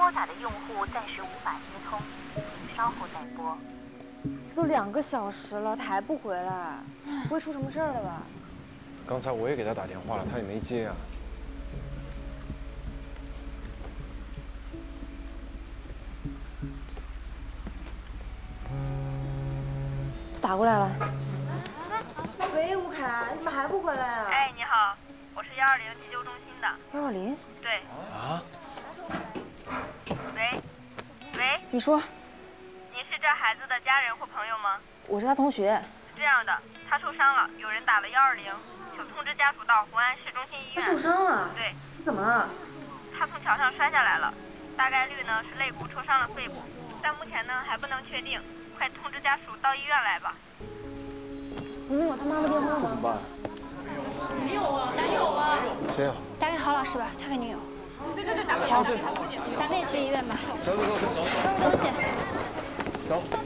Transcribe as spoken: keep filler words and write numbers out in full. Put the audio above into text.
拨打的用户暂时无法接通，请稍后再拨。 这都两个小时了，他还不回来，不会出什么事儿了吧？ 刚才我也给他打电话了，他也没接啊。 他打过来了。喂，吴凯，你怎么还不回来啊？ 哎，你好，我是幺二零急救中心的。 幺二零？ 对。 啊？ 喂，喂。 你说。 您是这孩子的家人或朋友吗？ 我是他同学。 是这样的，他受伤了，有人打了幺二零，请通知家属到红安市中心医院。 他受伤了？ 对。 怎么了？ 他从桥上摔下来了，大概率呢是肋骨戳伤了肺部，但目前呢还不能确定，快通知家属到医院来吧。 你们有他妈的电话吗？ 怎么办？ 没有啊，哪有啊？ 谁有？ 打给郝老师吧，他肯定有。 对对对，打给好，对， 咱们也去医院吧。 走走走走走， 收拾东西。 走。